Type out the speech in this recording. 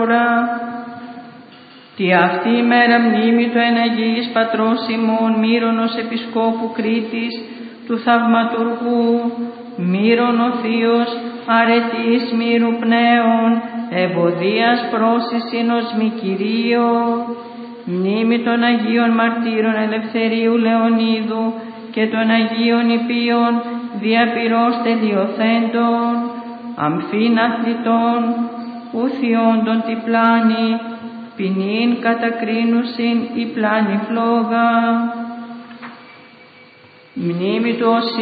Τη αυτή ημέρα μνήμη του εναγίης πατρός ημών Μύρονος Επισκόπου Κρήτης, του Θαυματουργού, Μύρον ο Θείος, αρετής Μύρου πνέων, ευωδίας πρόσισιν ως μη Κυρίω, μνήμη των Αγίων Μαρτύρων Ελευθερίου Λεωνίδου και των Αγίων Ιππίων διαπυρός τελειοθέντων, αμφίν αθλητών, ουθιόντων τη πλάνη, ποινήν κατακρίνουσιν η πλάνη φλόγα. Μνήμη του